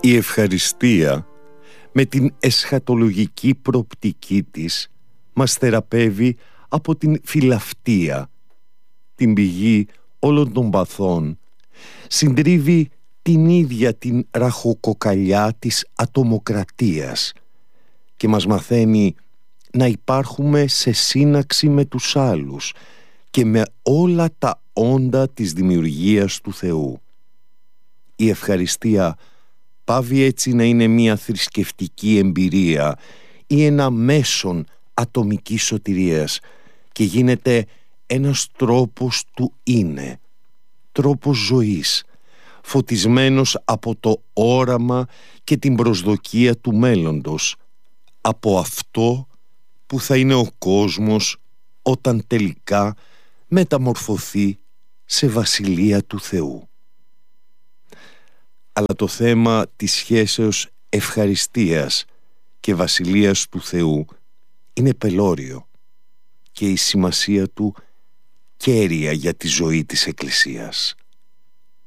Η ευχαριστία με την εσχατολογική προοπτική της μας θεραπεύει από την φιλαυτία, την πηγή όλων των παθών, συντρίβει την ίδια την ραχοκοκαλιά της ατομοκρατίας και μας μαθαίνει να υπάρχουμε σε σύναξη με τους άλλους και με όλα τα όντα της δημιουργίας του Θεού. Η ευχαριστία πάβει έτσι να είναι μια θρησκευτική εμπειρία ή ένα μέσον ατομικής σωτηρίας και γίνεται ένας τρόπος του είναι, τρόπος ζωής, φωτισμένος από το όραμα και την προσδοκία του μέλλοντος, από αυτό που θα είναι ο κόσμος όταν τελικά μεταμορφωθεί σε βασιλεία του Θεού. Αλλά το θέμα της σχέσεως ευχαριστίας και βασιλείας του Θεού είναι πελώριο και η σημασία του κέρια για τη ζωή της Εκκλησίας.